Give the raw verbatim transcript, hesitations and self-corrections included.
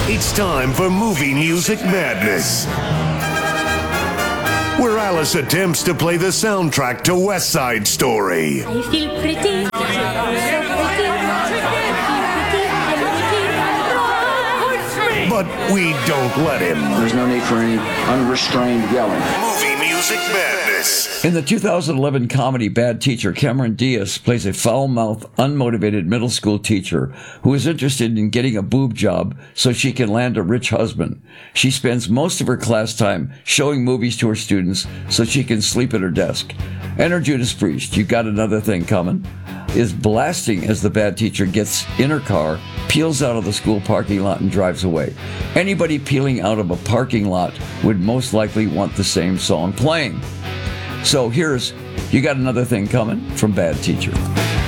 It's time for Movie Music Madness, where Alice attempts to play the soundtrack to West Side Story. I feel pretty. So pretty. But we don't let him. There's no need for any unrestrained yelling. Movie Music Madness. In the two thousand eleven comedy Bad Teacher, Cameron Diaz plays a foul-mouthed, unmotivated middle school teacher who is interested in getting a boob job so she can land a rich husband. She spends most of her class time showing movies to her students so she can sleep at her desk. Enter Judas Priest, You Got Another Thing Coming, is blasting as the bad teacher gets in her car, peels out of the school parking lot, and drives away. Anybody peeling out of a parking lot would most likely want the same song playing. So here's You Got Another Thing Coming from Bad Teacher.